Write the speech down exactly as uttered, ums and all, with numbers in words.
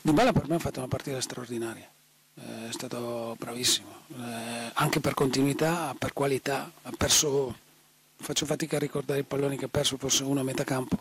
Dybala per me ha fatto una partita straordinaria, eh, è stato bravissimo, eh, anche per continuità, per qualità, ha perso, faccio fatica a ricordare i palloni che ha perso, forse uno a metà campo,